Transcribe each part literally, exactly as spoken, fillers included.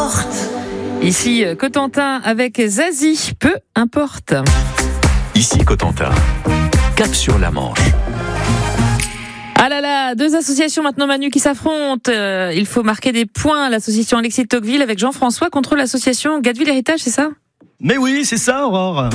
importe. Ici, Cotentin avec Zazie, peu importe. Ici Cotentin, cap sur la Manche. Ah là là, deux associations maintenant, Manu, qui s'affrontent. Euh, il faut marquer des points. L'association Alexis de Tocqueville avec Jean-François contre l'association Gadeville Héritage, c'est ça ? Mais oui, c'est ça, Aurore.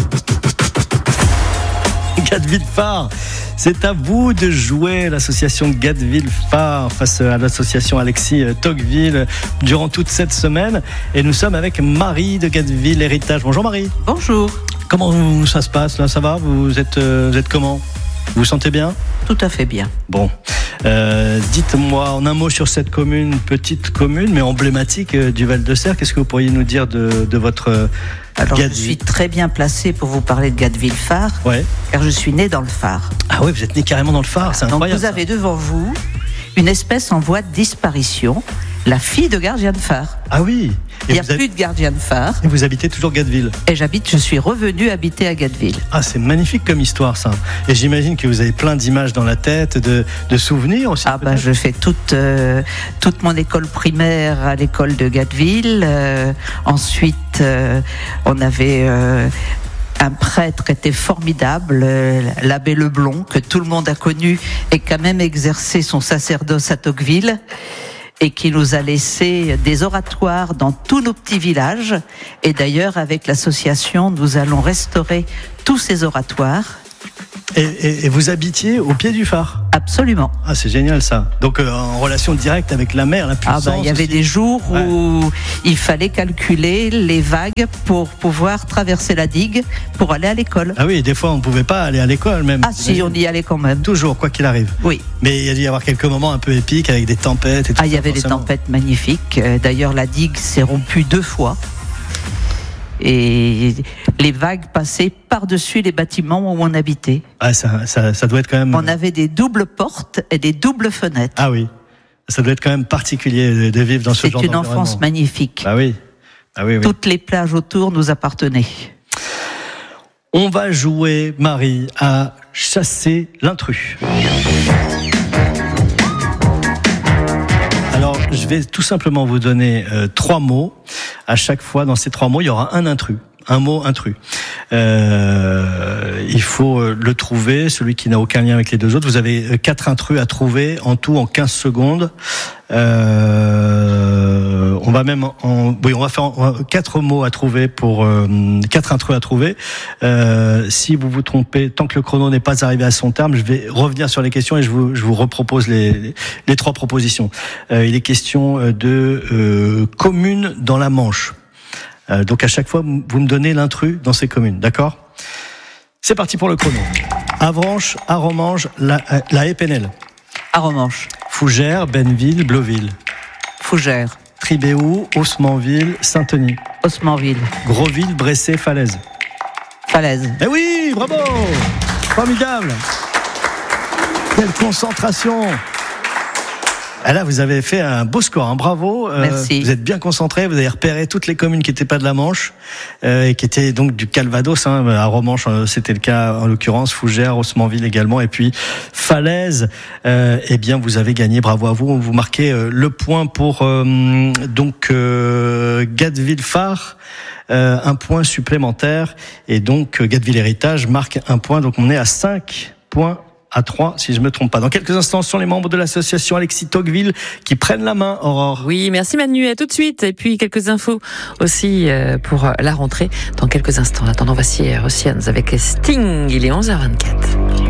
Gadeville Phare, c'est à vous de jouer. L'association Gadeville Phare face à l'association Alexis Tocqueville durant toute cette semaine. Et nous sommes avec Marie de Gadeville Héritage. Bonjour Marie. Bonjour. Comment ça se passe là ? Ça va ? Vous êtes, vous êtes comment ? Vous vous sentez bien ? Tout à fait bien. Bon, euh, dites-moi en un mot sur cette commune, petite commune mais emblématique euh, du Val-de-Serre. Qu'est-ce que vous pourriez nous dire de, de votre euh, Alors Gadeville ? Je suis très bien placée pour vous parler de Gadeville Phare, ouais. Car je suis née dans le Phare. Ah oui, vous êtes né carrément dans le Phare, c'est Donc incroyable. vous avez ça. devant vous une espèce en voie de disparition, la fille de gardien de phare. Ah oui. Il n'y a vous plus de gardien de phare. Et vous habitez toujours Gadeville. Et j'habite, je suis revenue habiter à Gadeville. Ah, c'est magnifique comme histoire ça. Et j'imagine que vous avez plein d'images dans la tête, de, de souvenirs aussi. Ah bah je fais toute euh, toute mon école primaire à l'école de Gadeville. Euh, ensuite, euh, on avait euh, un prêtre qui était formidable, euh, l'abbé Leblond, que tout le monde a connu et qui a même exercé son sacerdoce à Tocqueville, et qui nous a laissé des oratoires dans tous nos petits villages. Et d'ailleurs, avec l'association, nous allons restaurer tous ces oratoires. Et, et, et vous habitiez au pied du phare ? Absolument. Ah, c'est génial ça. Donc euh, en relation directe avec la mer, la puissance. Ah bah, il y avait aussi. des jours Ouais. où il fallait calculer les vagues pour pouvoir traverser la digue pour aller à l'école. Ah oui, des fois on ne pouvait pas aller à l'école même. Ah si, on y allait quand même. Toujours, quoi qu'il arrive. Oui. Mais il y a dû y avoir quelques moments un peu épiques avec des tempêtes et tout Ah, il y ça, avait des forcément. tempêtes magnifiques. Euh, D'ailleurs, la digue s'est rompue deux fois. Et les vagues passaient par-dessus les bâtiments où on habitait. Ah, ça, ça, ça doit être quand même. On avait des doubles portes et des doubles fenêtres. Ah oui, ça doit être quand même particulier de, de vivre dans ce C'est genre une d'environnement. enfance magnifique. Ah oui, ah oui, oui. Toutes les plages autour nous appartenaient. On va jouer, Marie, à chasser l'intrus. Alors, je vais tout simplement vous donner euh, trois mots. À chaque fois, dans ces trois mots, il y aura un intrus. Un mot intrus. Euh, il faut le trouver, celui qui n'a aucun lien avec les deux autres. Vous avez quatre intrus à trouver, en tout en quinze secondes. Euh, on va même en, oui, on va faire en, quatre mots à trouver pour euh, quatre intrus à trouver. Euh, si vous vous trompez, tant que le chrono n'est pas arrivé à son terme, je vais revenir sur les questions et je vous, je vous repropose les, les, les trois propositions. Euh, il est question de euh, communes dans la Manche. Euh, donc à chaque fois, vous me donnez l'intrus dans ces communes, d'accord ? C'est parti pour le chrono. Avranches, Arromanches, La, la Épinel. Arromanches, Fougères, Benneville, Bleauville. Fougères, Tribéou, Haussmanville, Saint-Denis. Haussmanville, Grosville, Bressé, Falaise. Falaise. Eh oui, bravo ! Formidable ! Quelle concentration ! Ah là, vous avez fait un beau score, hein, bravo. Merci. Euh, vous êtes bien concentré, vous avez repéré toutes les communes qui n'étaient pas de la Manche, euh, et qui étaient donc du Calvados. Hein, à Romanche, c'était le cas en l'occurrence, Fougères, Haussmanville également, et puis Falaise. Euh, eh bien, vous avez gagné, bravo à vous. Vous marquez euh, le point pour euh, donc euh, Gadeville Phare. Euh, un point supplémentaire, et donc Gadeville Héritage marque un point, donc on est à cinq points à trois, si je me trompe pas. Dans quelques instants, ce sont les membres de l'association Alexis Tocqueville qui prennent la main, Aurore. Oui, merci Manu, à tout de suite. Et puis quelques infos aussi pour la rentrée dans quelques instants. En attendant, voici Oceans avec Sting, il est onze heures vingt-quatre.